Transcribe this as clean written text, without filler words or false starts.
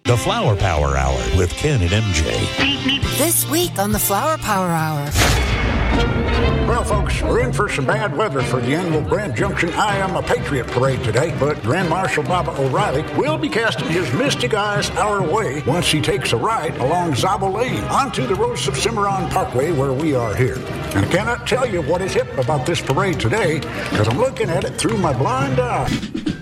The Flower Power Hour with Ken and MJ. This week on the Flower Power Hour. Well, folks, we're in for some bad weather for the annual Grand Junction I Am a Patriot parade today, but Grand Marshal Baba O'Reilly will be casting his mystic eyes our way once he takes a ride along Zabo Lane onto the Rose of Cimarron Parkway where we are here. And I cannot tell you what is hip about this parade today because I'm looking at it through my blind eye.